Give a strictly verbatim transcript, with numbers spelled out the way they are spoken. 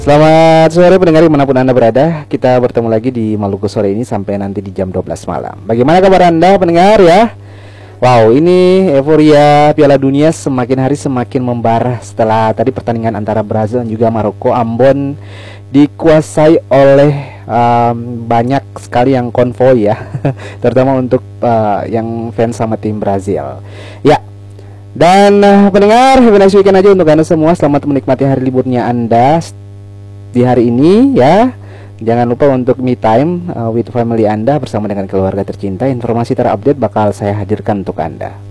Selamat sore pendengar dimanapun Anda berada. Kita bertemu lagi di Maluku sore ini sampai nanti di jam dua belas malam. Bagaimana kabar Anda pendengar ya? Wow, ini euforia Piala Dunia semakin hari semakin membara setelah tadi pertandingan antara Brazil dan juga Maroko. Ambon dikuasai oleh um, banyak sekali yang konvoi ya, terutama untuk uh, yang fans sama tim Brazil. Ya, dan uh, pendengar, have a nice weekend aja untuk Anda semua. Selamat menikmati hari liburnya Anda di hari ini ya. Jangan lupa untuk me time uh, with family Anda bersama dengan keluarga tercinta. Informasi terupdate bakal saya hadirkan untuk Anda.